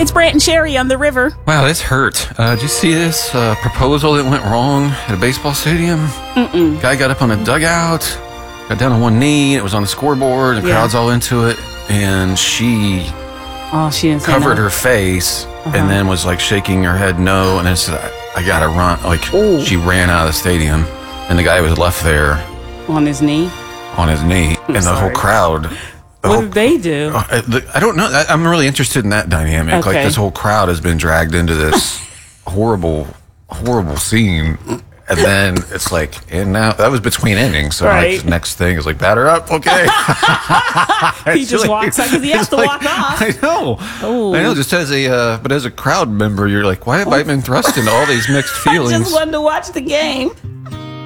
It's Brant and Sherry on the river. Wow, this hurt. Did you see this proposal that went wrong at a baseball stadium? Guy got up on a dugout, got down on one knee. It was on the scoreboard. The crowd's all into it, and she didn't say covered no. her face and then was like shaking her head no, and then said, "I gotta run." Like she ran out of the stadium, and the guy was left there On his knee? on his knee, and the whole crowd. What did they do? I don't know. I'm really interested in that dynamic. Okay. Like this whole crowd has been dragged into this horrible scene, and then it's like, and now that was between innings. So Right. like, the next thing is like, batter up, okay. He just walks out because he has to walk off. I know. Ooh. I know. Just as a crowd member, you're like, why have I been thrust into all these mixed feelings? Just wanted to watch the game.